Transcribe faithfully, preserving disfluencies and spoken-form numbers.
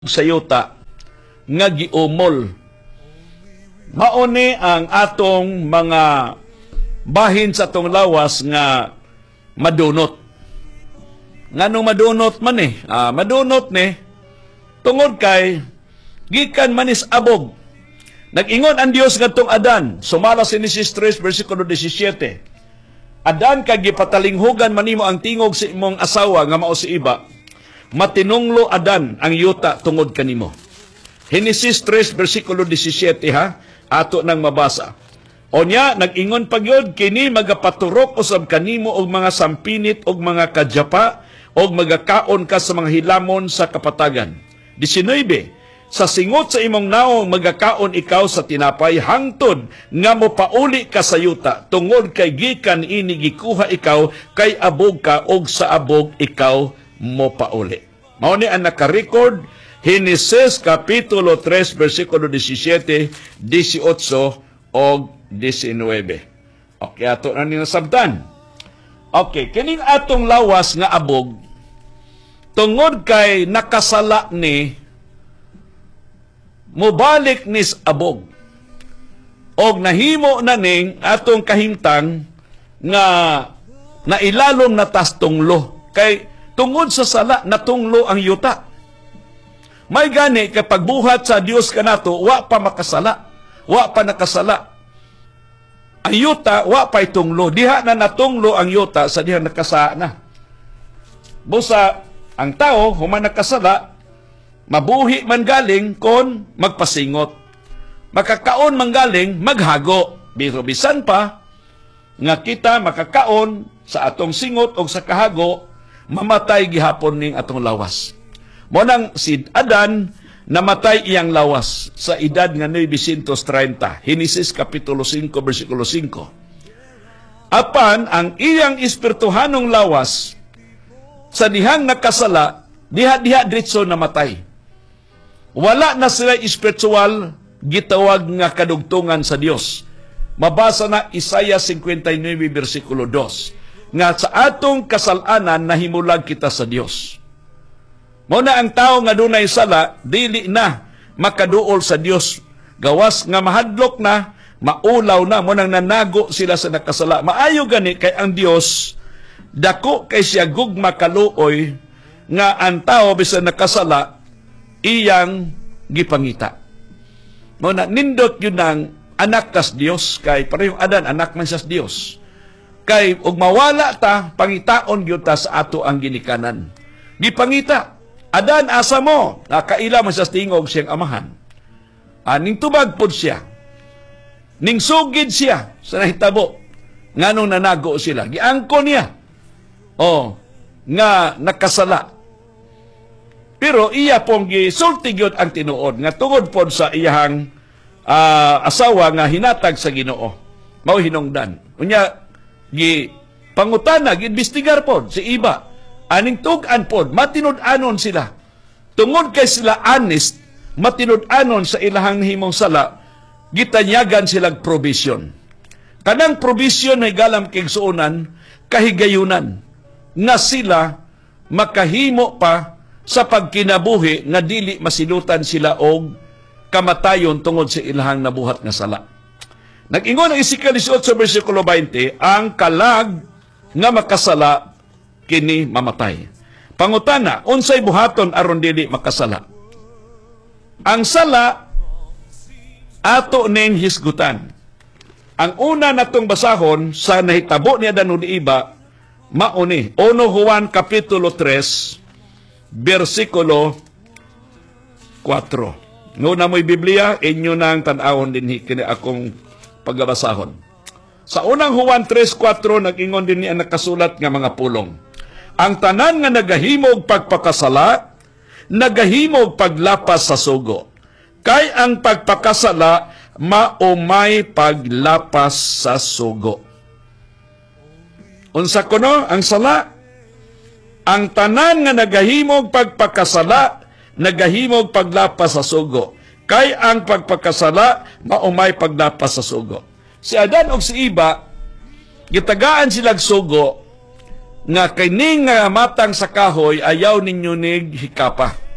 sa yuta nga giumol. Mauni ang atong mga bahin sa atong lawas nga madunot. Nganong madunot man eh? Ah, madunot ni tungod kay gikan manis abog. Nag-ingon ang Dios ngadtong Adan, sumala si Genesis three versikulo seventeen. Adan kay gipatalinghugan manimo ang tingog sa imong asawa nga mao si iba. Matinunglo Adan ang yuta tungod kanimo. Genesis three versikulo seventeen ha, ato nang mabasa. Onya nag-ingon pagyod kini magapaturok usab kanimo og mga sampinit og mga kadyapa og magakaon ka sa mga hilamon sa kapatagan. nineteen Sa singot sa imong naong magakaon ikaw sa tinapay hangtod nga mopauli ka sa yuta tungod kay gikan ini gikuha ikaw kay abog ka og sa abog ikaw mopauli. Mao ni ang naka-record Genesis kapitulo three versikulo seventeen, eighteen og nineteen. Okay, ato na nila sabtan. Okay, kining atong lawas nga abog tungod kay nakasala ni mubalik nis abog og nahimo na ning atong kahimtang nga nailalom na tas tunglo kay tungod sa sala natunglo ang yuta. May gani kapag buhat sa Dios kanato wa pa makasala, wa pa nakasala. Ang yuta wa pa itunglo, diha na natunglo ang yuta sa diha nakasa na. Busa ang tao human nakasala mabuhi man galing kon magpasingot. Makakaon man galing maghago. Biro bisan pa nga kita makakaon sa atong singot o sa kahago, mamatay gihapon ning atong lawas. Mo nang si Adan namatay iyang lawas sa edad nga nine thirty. Genesis kapitulo five versikulo five. Apan ang iyang espirituhanong lawas sa dihang nakasala, diha-diha diretso namatay. Wala na sila espiritual gitawag nga kadugtungan sa Dios. Mabasa na Isaiah fifty-nine versikulo two nga sa atong kasalanan nahimulag kita sa Dios. Mao na ang tao nga dunay sala dili na makaduol sa Dios. Gawas nga mahadlok na, maulaw na, mo nang nanago sila sa nakasala. Maayo gani kay ang Dios dako kay siya gugma kaluoy nga ang tao bisan nakasala iyang gipangita. Mo na nindot yun ng anak kas Dios kay parehong Adan anak man sa Dios. Kay ug mawala ta pangitaon gyud ta sa ato ang ginikanan. Gipangita, Adan asa mo, nakaila man sa tingog siyang amahan. Aning tubag pod siya. Ning sugid siya sa nahitabo. Nganong nanago sila. Giangko niya. Oh, nga nakasala. Pero iya pong gisulti gyud ang tinuod nga tungod pod sa iyang uh, asawa nga hinatag sa Ginoo. Mao hinungdan. Unya gi pangutana, giimbestigar pod si iba. Aning tug-an pod, matinud-anon sila. Tungod kay sila honest, matinud-anon sa ilahang himong sala, gitanyagan silang provision. Kanang provision ay galam kigsuunan, kahigayunan, nga sila makahimo pa sa pagkinabuhi nga dili masilutan sila og kamatayon tungod sa ilahang nabuhat nga sala. Nag-ingon ang Ezekiel eighteen versikulo twenty, ang kalag nga makasala kini mamatay. Pangutana, unsay buhaton aron dili makasala? Ang sala ato ning hisgutan. Ang una natong basahon sa nahitabo ni Adan ug iba mao ni Uno Juan kapitulo three versikulo four. Nguna mo'y Biblia, inyo nang tan-awon dinhi kini akong pagbabasahon. Sa unang Juan three four nag-ingon din ni ang nakasulat nga mga pulong. Ang tanan nga nagahimog pagpakasala, nagahimog paglapas sa sugo. Kay ang pagpakasala, maumay paglapas sa sugo. Unsa kuno ang sala? Ang tanan nga nagahimog pagpakasala, nagahimog paglapas sa sugo. Kay ang pagpakasala, maumay paglapas sa sugo. Si Adan ug si Iba, gitagaan silang sugo, nga kining nga matang sa kahoy ayaw ninyo nig hikapa.